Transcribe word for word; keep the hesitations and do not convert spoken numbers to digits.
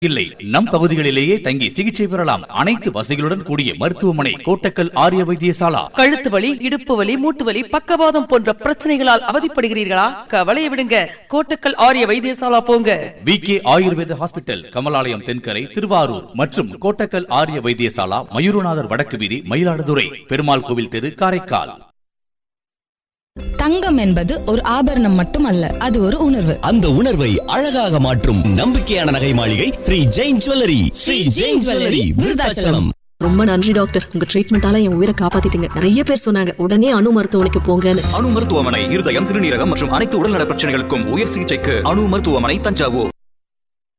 இல்லை, நம் பகுதிகளிலேயே தங்கி சிகிச்சை பெறலாம். அனைத்து வசதிகளுடன் கூடிய மருத்துவமனை கோட்டக்கல் ஆரிய வைத்தியசாலா. கழுத்து வலி, இடுப்பு வலி, மூட்டு வலி, பக்கவாதம் போன்ற பிரச்சனைகளால் அவதிப்படுகிறீர்களா? கவலையை விடுங்க, கோட்டக்கல் ஆரிய வைத்தியசாலா போங்க. வி கே ஆயுர்வேத ஹாஸ்பிட்டல், கமலாலயம் தென்கரை, திருவாரூர் மற்றும் கோட்டக்கல் ஆரிய வைத்தியசாலா, மயூரநாதர் வடக்கு வீதி, மயிலாடுதுறை, பெருமாள் கோவில் தெரு, காரைக்கால். தங்கம் என்பது ஒரு ஆபரணம் மட்டுமல்ல, அது ஒரு உணர்வு. அந்த உணர்வை அழகாக மாற்றும் நம்பிக்கையான நகை மாளிகை ஸ்ரீ ஜெயின் ஜுவல்லரி. ஸ்ரீ ஜெயின் ஜுவல்லரி, விருதாச்சலம். ரொம்ப நன்றி டாக்டர், உங்க ட்ரீட்மெண்டால என் உயிரை காப்பாத்திட்டீங்க. நிறைய பேர் சொன்னாங்க உடனே அணு மருத்துவமனைக்கு போங்கன்னு. அணு மருத்துவமனை இருதயம், சிறுநீரகம் மற்றும் அனைத்து உடல்நல பிரச்சனைகளுக்கும் உயர் சிகிச்சைக்கு அணு மருத்துவமனை, தஞ்சாவூர்.